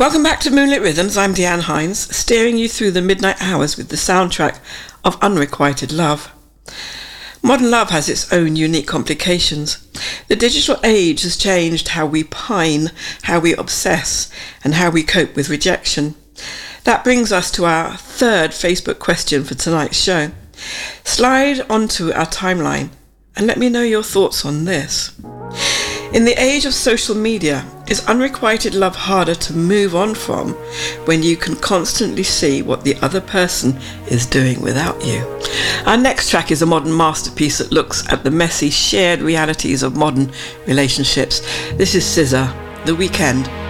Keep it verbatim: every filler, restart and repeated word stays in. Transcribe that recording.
Welcome back to Moonlit Rhythms. I'm Deanne Hines, steering you through the midnight hours with the soundtrack of Unrequited Love. Modern love has its own unique complications. The digital age has changed how we pine, how we obsess, and how we cope with rejection. That brings us to our third Facebook question for tonight's show. Slide onto our timeline and let me know your thoughts on this. In the age of social media, is unrequited love harder to move on from when you can constantly see what the other person is doing without you? Our next track is a modern masterpiece that looks at the messy, shared realities of modern relationships. This is S Z A, The Weeknd,